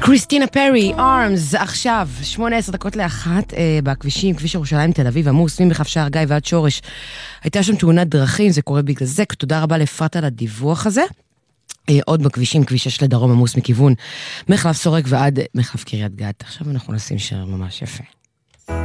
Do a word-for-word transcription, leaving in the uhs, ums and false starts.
קריסטינה פרי, ארמס, עכשיו, שמונה עשר דקות לאחת, אה, בכבישים, כביש ירושלים, תל אביב, עמוס, ממחלף שער גיא ועד שורש. הייתה שם תאונת דרכים, זה קורה בגלל זה, תודה רבה לפרט על הדיווח הזה. אה, עוד בכבישים, כביש שש לדרום, עמוס מכיוון, מחלף סורק ועד מחלף קריית גת. עכשיו אנחנו נשים שיר ממש יפה.